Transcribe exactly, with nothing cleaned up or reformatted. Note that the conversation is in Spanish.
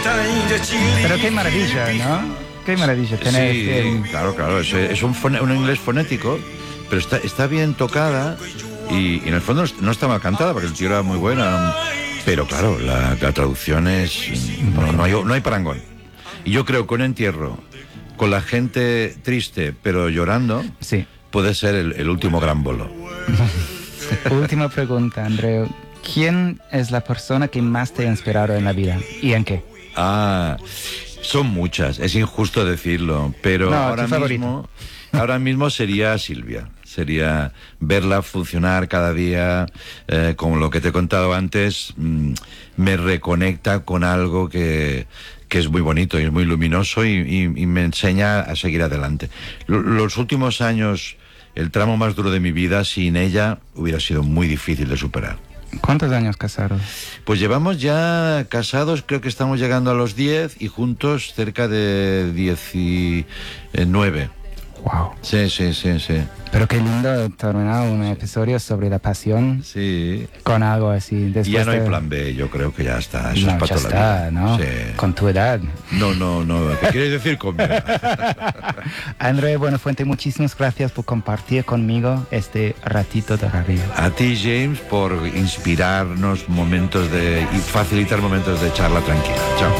Pero qué maravilla, ¿no? Qué maravilla tener... Sí, eh, claro, claro. Es, es un, fone- un inglés fonético, pero está, está bien tocada y, y en el fondo no está mal cantada porque el tío era muy buena. Pero claro, la, la traducción es... No, no hay, no hay parangón. Y yo creo que un entierro con la gente triste pero llorando Sí. puede ser el, el último gran bolo. Última pregunta, Andreu. ¿Quién es la persona que más te ha inspirado en la vida? ¿Y en qué? Ah, son muchas, es injusto decirlo, pero No, ahora tu favorito. mismo, ahora mismo sería Silvia. Sería verla funcionar cada día, eh, con lo que te he contado antes, mmm, me reconecta con algo que, que es muy bonito y es muy luminoso y, y, y me enseña a seguir adelante. L- los últimos años, el tramo más duro de mi vida, sin ella hubiera sido muy difícil de superar. ¿Cuántos años casados? Pues llevamos ya casados, creo que estamos llegando a los diez y juntos cerca de diecinueve. Wow. Sí, sí, sí, sí. Pero qué lindo terminar un episodio sobre la pasión Sí. con algo así. Después Y ya no hay de- plan B, yo creo que ya está. Eso No, es para ya toda está, la vida. ¿no? Sí. Con tu edad. No, no, no. ¿Qué quieres decir con mi edad? Andreu Buenafuente, muchísimas gracias por compartir conmigo este ratito de radio. A ti, James, por inspirarnos momentos de y facilitar momentos de charla tranquila. Chao.